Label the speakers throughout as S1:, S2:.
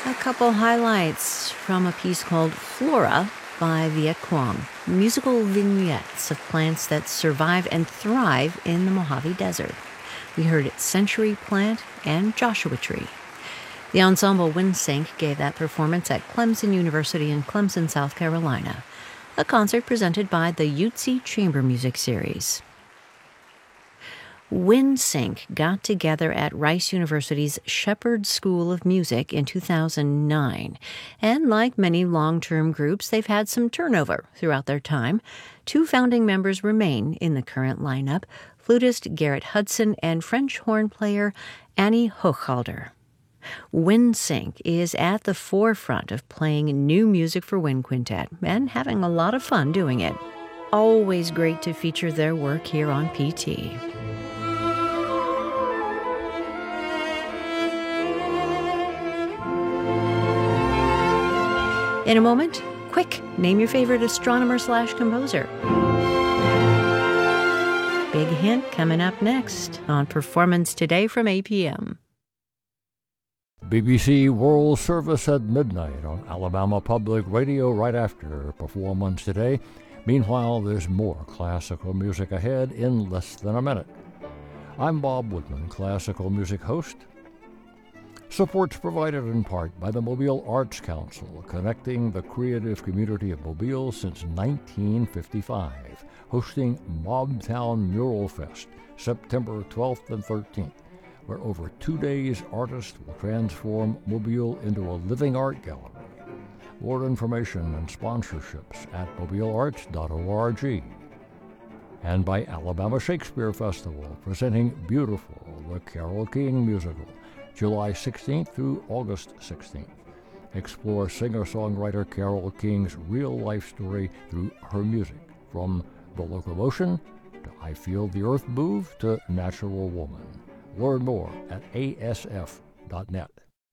S1: A couple highlights from a piece called Flora by Viet Quang, musical vignettes of plants that survive and thrive in the Mojave Desert. We heard Century Plant and Joshua Tree. The ensemble Windsync gave that performance at Clemson University in Clemson, South Carolina, a concert presented by the Utsi Chamber Music Series. Windsync got together at Rice University's Shepherd School of Music in 2009, and like many long-term groups, they've had some turnover throughout their time. Two founding members remain in the current lineup, flutist Garrett Hudson and French horn player Annie Hochhalder. Windsync is at the forefront of playing new music for wind quintet and having a lot of fun doing it. Always great to feature their work here on PT. In a moment, quick, name your favorite astronomer/composer. Big hint coming up next on Performance Today from APM.
S2: BBC World Service at midnight on Alabama Public Radio right after Performance Today. Meanwhile, there's more classical music ahead in less than a minute. I'm Bob Woodman, classical music host. Support's provided in part by the Mobile Arts Council, connecting the creative community of Mobile since 1955, hosting Mobtown Mural Fest, September 12th and 13th, where over 2 days artists will transform Mobile into a living art gallery. More information and sponsorships at mobilearts.org. And by Alabama Shakespeare Festival, presenting Beautiful, the Carole King musical, July 16th through August 16th. Explore singer-songwriter Carole King's real-life story through her music, from The Locomotion to I Feel the Earth Move to Natural Woman. Learn more at asf.net.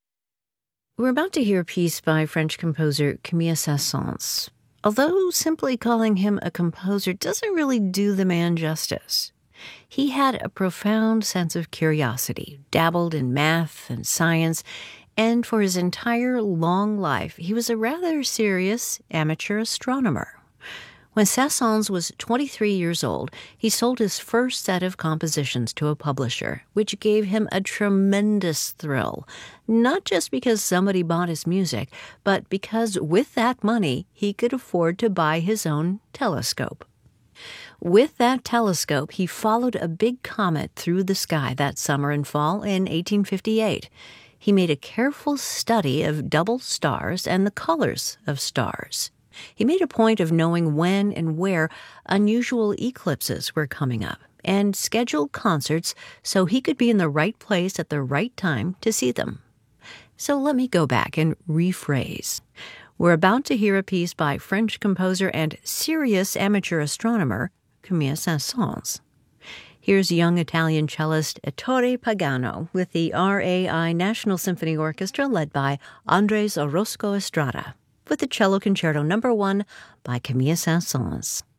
S1: We're about to hear a piece by French composer Camille Saint-Saëns. Although simply calling him a composer doesn't really do the man justice. He had a profound sense of curiosity, dabbled in math and science, and for his entire long life, he was a rather serious amateur astronomer. When Saint-Saëns was 23 years old, he sold his first set of compositions to a publisher, which gave him a tremendous thrill, not just because somebody bought his music, but because with that money, he could afford to buy his own telescope. With that telescope, he followed a big comet through the sky that summer and fall in 1858. He made a careful study of double stars and the colors of stars. He made a point of knowing when and where unusual eclipses were coming up and scheduled concerts so he could be in the right place at the right time to see them. So let me go back and rephrase. We're about to hear a piece by French composer and serious amateur astronomer Camille Saint-Saëns. Here's young Italian cellist Ettore Pagano with the RAI National Symphony Orchestra led by Andres Orozco Estrada, with the Cello Concerto No. 1 by Camille Saint-Saëns.